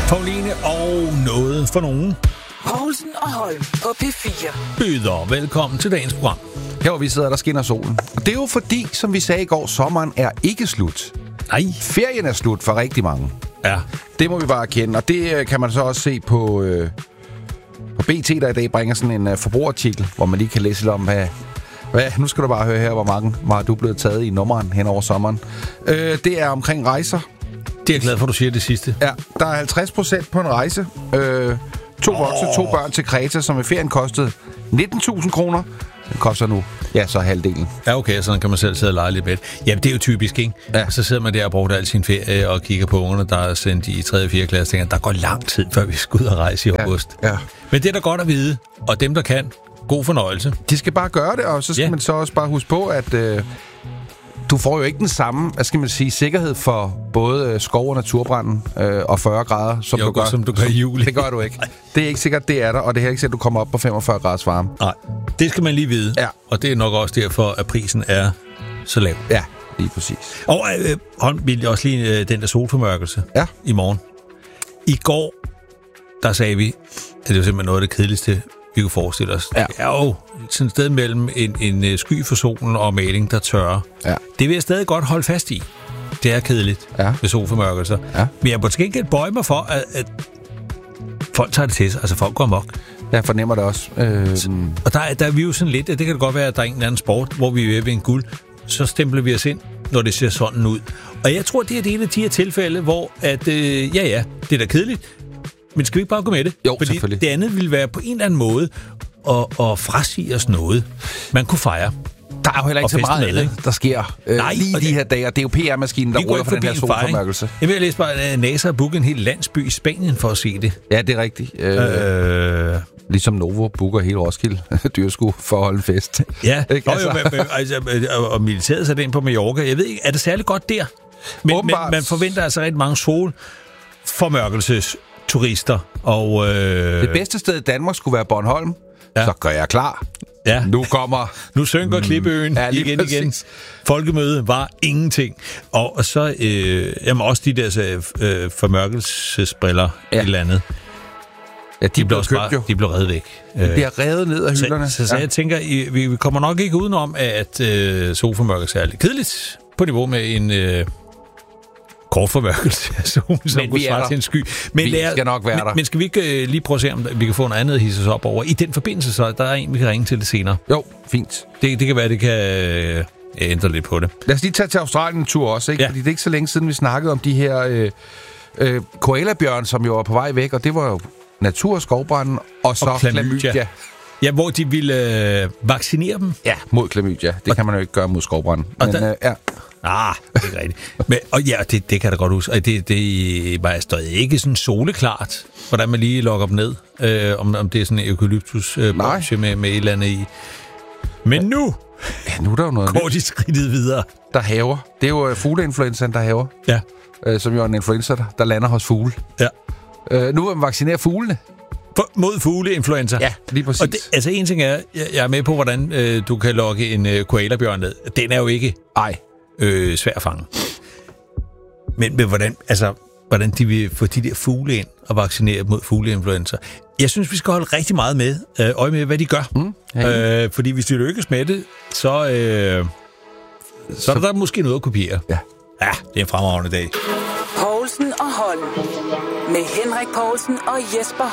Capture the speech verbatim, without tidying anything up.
Pauline og noget for nogen. Poulsen og Holm på P fire. Byder velkommen til dagens program. Her hvor vi sidder, der skinner solen. Og det er jo fordi, som vi sagde i går, sommeren er ikke slut. Nej. Ferien er slut for rigtig mange. Ja. Det må vi bare erkende. Og det kan man så også se på, øh, på B T, der i dag bringer sådan en uh, forbrugerartikel, hvor man lige kan læse lidt om, hvad... hvad nu skal du bare høre her, hvor mange var du blevet taget i nummeren hen over sommeren. Øh, det er omkring rejser. Det er jeg glad for, du siger det sidste. Ja, der er halvtreds procent på en rejse. Øh, to oh. voksne, to børn til Kreta, som i ferien kostede nitten tusind kroner. Den koster nu, ja, så halvdelen. Ja, okay, så kan man selv sidde og lege lidt med. Jamen, det er jo typisk, ikke? Ja. Så sidder man der og bruger al sin ferie og kigger på ungerne, der er sendt i tredje og fjerde klasse, og tænker, der går lang tid, før vi skal ud og rejse i august. Ja. Ja. Men det er da godt at vide, og dem, der kan, god fornøjelse. De skal bare gøre det, og så skal ja. man så også bare huske på, at øh, du får jo ikke den samme, hvad skal man sige, sikkerhed for både øh, skov- og naturbranden øh, og fyrre grader, som jo, du gør. som du gør i juli. Det gør du ikke. Det er ikke sikkert, det er der, og det er ikke sikkert, du kommer op på femogfyrre graders varme. Nej, det skal man lige vide. Ja. Og det er nok også derfor, at prisen er så lav. Ja, lige præcis. Og øh, hold vil også lige øh, den der solformørkelse ja. i morgen. I går, der sagde vi, at det var simpelthen noget af det kedeligste, vi kunne forestille os. Ja. Det er jo sådan et sted mellem en, en sky for solen og maling, der tørrer. Ja. Det vil jeg stadig godt holde fast i. Det er kedeligt ja. med solformørkelser. Ja. Men jeg må til gengæld bøje mig for, at, at folk tager det til sig. Altså, folk går amok. Jeg fornemmer det også. Øh... Og der, der er vi jo sådan lidt, at det kan godt være, at der er en eller anden sport, hvor vi er ved en guld. Så stempler vi os ind, når det ser sådan ud. Og jeg tror, det er det ene af de her tilfælde, hvor at, øh, ja ja, det er da kedeligt. Men skal vi ikke bare gå med det? Jo, fordi selvfølgelig. Det andet ville være på en eller anden måde at, at frasige os noget. Man kunne fejre. Der er jo heller ikke så meget andet, der sker øh, Nej, lige de her dage. Det er jo P R-maskinen, der råder for den her solformørkelse. Jeg vil læse bare, at NASA har booket en hel landsby i Spanien for at se det. Ja, det er rigtigt. Øh, øh... Ligesom Novo booker hele Roskilde Dyrskue for at holde fest. Ja, ikke? Altså. Nå, jo, men, altså, og militæret sat ind på Mallorca. Jeg ved ikke, er det særlig godt der? Men, men man forventer altså rigtig mange solformørkelses turister. Og, øh... det bedste sted i Danmark skulle være Bornholm. Ja. Så gør jeg klar. Ja. Nu kommer... Nu synker Klippeøen mm, ja, igen præcis. igen. Folkemøde var ingenting. Og, og så øh, jamen også de der øh, formørkelsesbriller ja. eller andet. Ja, de, de blev købt bare, jo. De blev revet væk. De bliver revet ned af hylderne. Så, så, så ja. jeg tænker, I, vi, vi kommer nok ikke udenom, at øh, solformørkelse er lidt kedeligt på niveau med en... Øh, kortformørkelse af solen, som kunne svare til en sky. Men vi lærer, skal nok være men, der. Men skal vi ikke uh, lige prøve at se, om vi kan få noget andet at hisse os op over? I den forbindelse, så der er en, vi kan ringe til det senere. Jo, fint. Det, det kan være, det kan uh, ændre lidt på det. Lad os lige tage til Australien en tur også, ikke? Ja. Fordi det er ikke så længe siden, vi snakkede om de her øh, øh, koalabjørn, som jo var på vej væk, og det var jo natur- og skovbranden, og så og klamydia. klamydia. Ja, hvor de ville øh, vaccinere dem. Ja, mod klamydia. Det og kan man jo ikke gøre mod skovbranden. Men der, øh, ja... Ah, det er rigtigt. Men, og ja, det, det kan da godt huske. Og det, det var stadig ikke sådan soleklart, hvordan man lige logger dem ned. Øh, om, om det er sådan en eukalyptus øh, med, med et eller andet i. Men nu, ja, nu er der jo noget går de skridtet videre. Der haver. Det er jo uh, fugleinfluenzaen, der haver. Ja. Øh, som jo er en influenza, der, der lander hos fugle. Ja. Øh, nu vil man vaccinere fuglene. For, mod fugleinfluenza. Ja, lige præcis. Og det, altså en ting er, jeg, jeg er med på, hvordan øh, du kan lokke en øh, koalabjørn ned. Den er jo ikke... Ej. Øh, svær at fange. Men, men hvordan, altså, hvordan de vil få de der fugle ind og vaccinere mod fugleinfluenza. Jeg synes, vi skal holde rigtig meget med, øh, øje med, hvad de gør. Mm, øh, fordi hvis de lykkes med det, så, øh, så, så er der måske noget at kopiere. Ja. Ja, det er en fremragende dag. Poulsen og Holm. Med Henrik Poulsen og Jesper